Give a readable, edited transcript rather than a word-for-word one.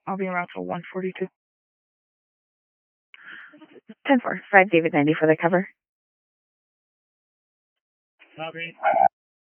I'll be around till 1:42. 10-4, 5 David 90 for the cover. Copy.